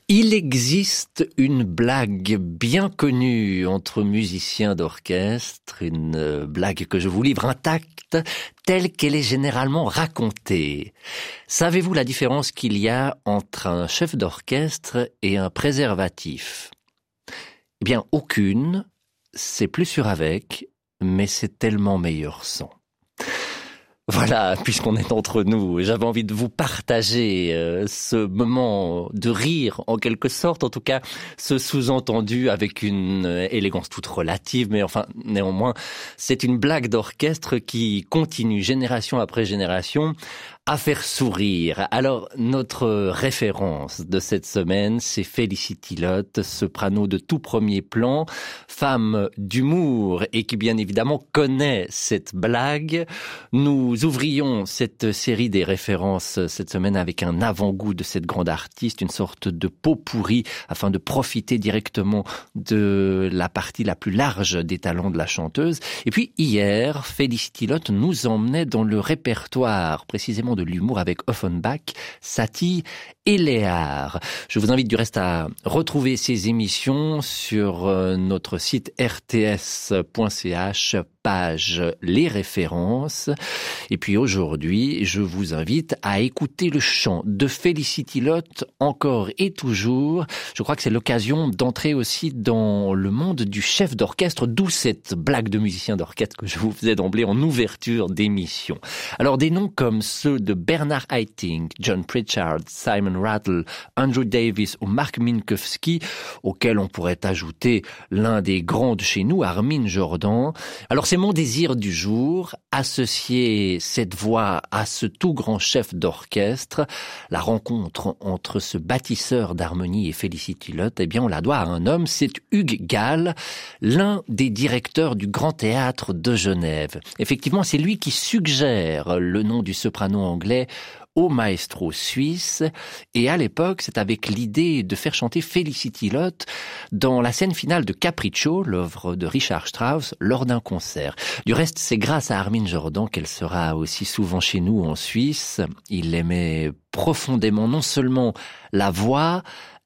Il existe une blague bien connue entre musiciens d'orchestre, une blague que je vous livre intacte, telle qu'elle est généralement racontée. Savez-vous la différence qu'il y a entre un chef d'orchestre et un préservatif ? Eh bien, aucune, c'est plus sûr avec, mais c'est tellement meilleur sans. Voilà, puisqu'on est entre nous, j'avais envie de vous partager ce moment de rire, en quelque sorte, en tout cas, ce sous-entendu avec une élégance toute relative, mais enfin, néanmoins, c'est une blague d'orchestre qui continue génération après génération à faire sourire. Alors, notre référence de cette semaine, c'est Félicity Lott, soprano de tout premier plan, femme d'humour et qui bien évidemment connaît cette blague. Nous ouvrions cette série des références cette semaine avec un avant-goût de cette grande artiste, une sorte de pot pourri afin de profiter directement de la partie la plus large des talents de la chanteuse. Et puis hier, Félicity Lott nous emmenait dans le répertoire précisément de l'humour avec Offenbach, Satie et Léard. Je vous invite du reste à retrouver ces émissions sur notre site rts.ch, page les références. Et puis aujourd'hui, je vous invite à écouter le chant de Félicity Lott encore et toujours. Je crois que c'est l'occasion d'entrer aussi dans le monde du chef d'orchestre, d'où cette blague de musicien d'orchestre que je vous faisais d'emblée en ouverture d'émission. Alors des noms comme ceux de Bernard Haitink, John Pritchard, Simon Rattle, Andrew Davis ou Mark Minkowski, auxquels on pourrait ajouter l'un des grands de chez nous, Armin Jordan. Alors c'est mon désir du jour, associer cette voix à ce tout grand chef d'orchestre. La rencontre entre ce bâtisseur d'harmonie et Félicity Lott, eh bien on la doit à un homme, c'est Hugues Gall, l'un des directeurs du Grand Théâtre de Genève. Effectivement, c'est lui qui suggère le nom du soprano anglais au maestro suisse, et à l'époque, c'est avec l'idée de faire chanter Félicity Lott dans la scène finale de Capriccio, l'œuvre de Richard Strauss, lors d'un concert. Du reste, c'est grâce à Armin Jordan qu'elle sera aussi souvent chez nous en Suisse. Il aimait profondément non seulement la voix,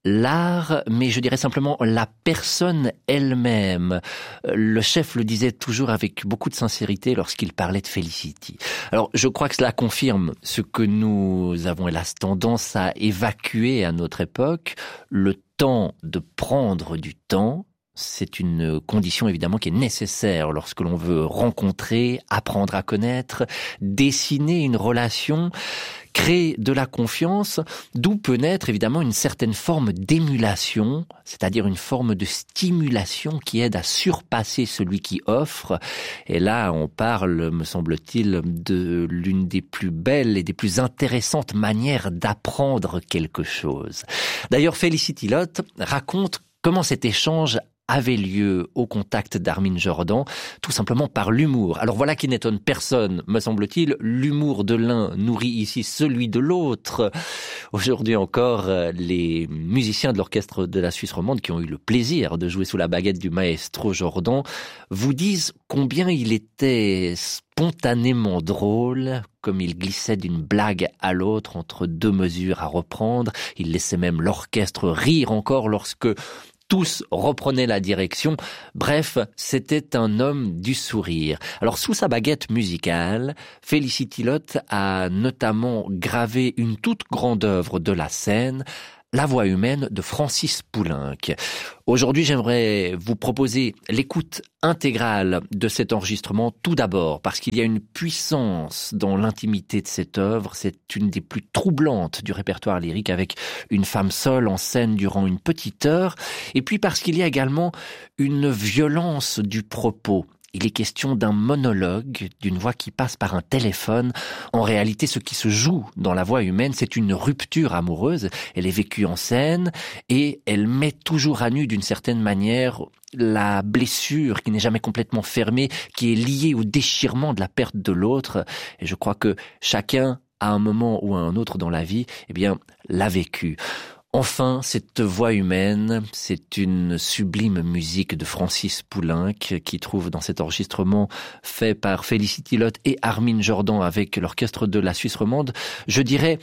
l'art, mais je dirais simplement la personne elle-même. Le chef le disait toujours avec beaucoup de sincérité lorsqu'il parlait de Félicity. Alors, je crois que cela confirme ce que nous avons hélas tendance à évacuer à notre époque, le temps de prendre du temps. C'est une condition évidemment qui est nécessaire lorsque l'on veut rencontrer, apprendre à connaître, dessiner une relation, créer de la confiance, d'où peut naître évidemment une certaine forme d'émulation, c'est-à-dire une forme de stimulation qui aide à surpasser celui qui offre. Et là, on parle, me semble-t-il, de l'une des plus belles et des plus intéressantes manières d'apprendre quelque chose. D'ailleurs, Félicity Lott raconte comment cet échange avait lieu au contact d'Armin Jordan, tout simplement par l'humour. Alors voilà qui n'étonne personne, me semble-t-il, l'humour de l'un nourrit ici celui de l'autre. Aujourd'hui encore, les musiciens de l'orchestre de la Suisse romande qui ont eu le plaisir de jouer sous la baguette du maestro Jordan vous disent combien il était spontanément drôle, comme il glissait d'une blague à l'autre entre deux mesures à reprendre. Il laissait même l'orchestre rire encore lorsque tous reprenaient la direction. Bref, c'était un homme du sourire. Alors, sous sa baguette musicale, Félicity Lott a notamment gravé une toute grande œuvre de la scène, La voix humaine de Francis Poulenc. Aujourd'hui, j'aimerais vous proposer l'écoute intégrale de cet enregistrement, tout d'abord parce qu'il y a une puissance dans l'intimité de cette œuvre. C'est une des plus troublantes du répertoire lyrique, avec une femme seule en scène durant une petite heure. Et puis parce qu'il y a également une violence du propos. Il est question d'un monologue, d'une voix qui passe par un téléphone. En réalité, ce qui se joue dans la voix humaine, c'est une rupture amoureuse. Elle est vécue en scène et elle met toujours à nu d'une certaine manière la blessure qui n'est jamais complètement fermée, qui est liée au déchirement de la perte de l'autre. Et je crois que chacun, à un moment ou à un autre dans la vie, eh bien, l'a vécu. Enfin, cette voix humaine, c'est une sublime musique de Francis Poulenc qui trouve dans cet enregistrement fait par Félicity Lott et Armin Jordan avec l'orchestre de la Suisse romande, je dirais,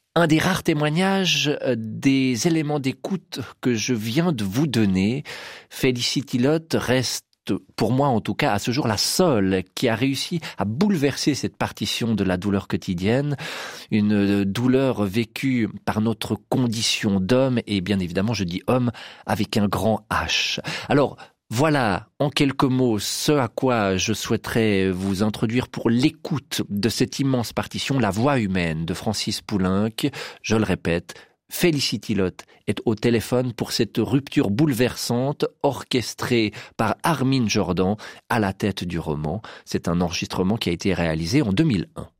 Un des rares témoignages des éléments d'écoute que je viens de vous donner. Felicity Lott reste, pour moi en tout cas, à ce jour, la seule qui a réussi à bouleverser cette partition de la douleur quotidienne, une douleur vécue par notre condition d'homme, et bien évidemment je dis homme avec un grand H. Alors, voilà, en quelques mots, ce à quoi je souhaiterais vous introduire pour l'écoute de cette immense partition, La Voix humaine de Francis Poulenc. Je le répète, Felicity Lott est au téléphone pour cette rupture bouleversante orchestrée par Armin Jordan à la tête du roman. C'est un enregistrement qui a été réalisé en 2001.